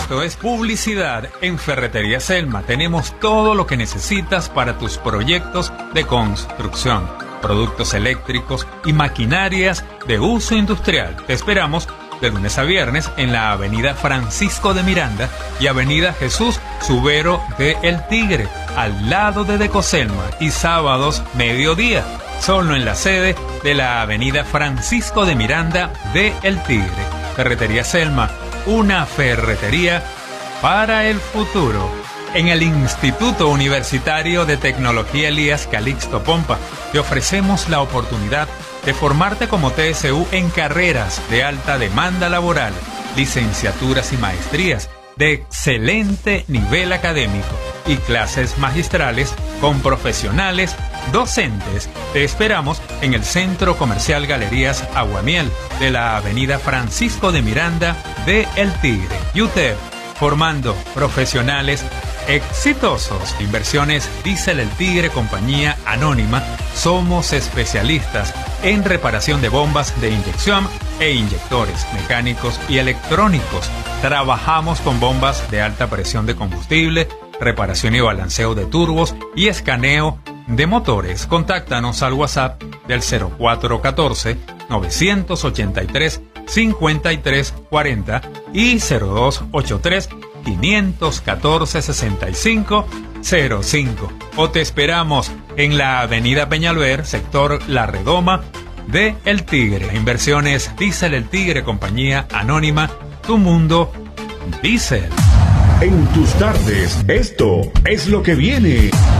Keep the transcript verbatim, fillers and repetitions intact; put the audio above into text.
Esto es publicidad en Ferretería Selma. Tenemos todo lo que necesitas para tus proyectos de construcción, productos eléctricos y maquinarias de uso industrial. Te esperamos de lunes a viernes en la avenida Francisco de Miranda y avenida Jesús Subero de El Tigre, al lado de Decoselma, y sábados mediodía, solo en la sede de la avenida Francisco de Miranda de El Tigre. Ferretería Selma, una ferretería para el futuro. En el Instituto Universitario de Tecnología Elías Calixto Pompa te ofrecemos la oportunidad de formarte como T S U en carreras de alta demanda laboral, licenciaturas y maestrías de excelente nivel académico y clases magistrales con profesionales docentes. Te esperamos en el Centro Comercial Galerías Aguamiel de la avenida Francisco de Miranda de El Tigre. Y U T E P, formando profesionales exitosos. Inversiones Diesel El Tigre, compañía anónima. Somos especialistas en reparación de bombas de inyección e inyectores mecánicos y electrónicos. Trabajamos con bombas de alta presión de combustible, reparación y balanceo de turbos y escaneo de motores. Contáctanos al WhatsApp del cero cuatro uno cuatro, nueve ocho tres, cinco tres cuatro cero y cero dos ocho tres, cinco uno cuatro, seis cinco cero cinco. O te esperamos en la avenida Peñalver, sector La Redoma de El Tigre. Inversiones Diesel El Tigre, compañía anónima. Tu mundo Diesel. En tus tardes, esto es lo que viene.